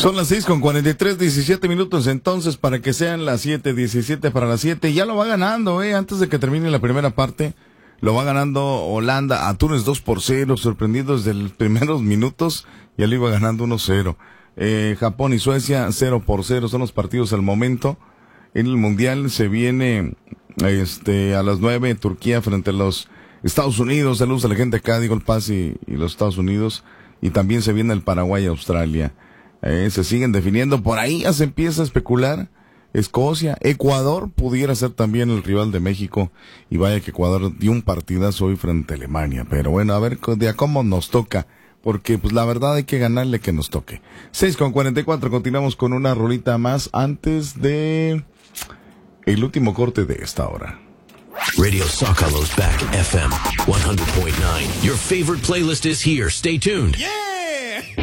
Son las 6:43, 17 minutos entonces para que sean las 7:17 para las 7. Ya lo va ganando, antes de que termine la primera parte. Lo va ganando Holanda a Túnez 2-0, sorprendido desde los primeros minutos. Ya lo iba ganando 1-0. Japón y Suecia 0-0 son los partidos al momento. En el Mundial se viene a las 9 Turquía frente a los Estados Unidos. Saludos a la gente acá, digo el Paz y los Estados Unidos. Y también se viene el Paraguay y Australia. Se siguen definiendo. Por ahí ya se empieza a especular. Escocia, Ecuador pudiera ser también el rival de México. Y vaya que Ecuador dio un partidazo hoy frente a Alemania. Pero bueno, a ver de a cómo nos toca. Porque pues la verdad hay que ganarle que nos toque. 6:44, continuamos con una rolita más antes de el último corte de esta hora. Radio Zócalos back FM 100.9. Your favorite playlist is here. Stay tuned. Yeah!